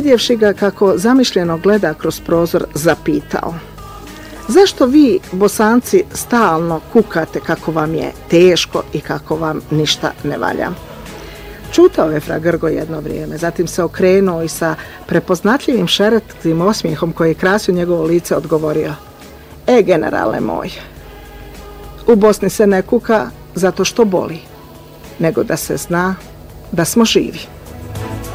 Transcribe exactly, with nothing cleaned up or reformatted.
uvidjevši ga kako zamišljeno gleda kroz prozor, zapitao: zašto vi, Bosanci, stalno kukate kako vam je teško i kako vam ništa ne valja? Čutao je fra Grgo jedno vrijeme, zatim se okrenuo i sa prepoznatljivim šeretkim osmijehom koji je krasio njegovo lice odgovorio: e, generale moj, u Bosni se ne kuka zato što boli, nego da se zna da smo živi.